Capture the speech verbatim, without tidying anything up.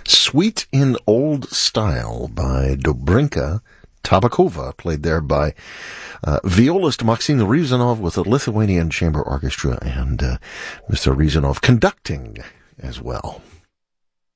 Suite in Old Style by Dobrinka Tabakova, played there by uh, violist Maxim Rizanov with the Lithuanian Chamber Orchestra, and uh, Mister Rizanov conducting as well.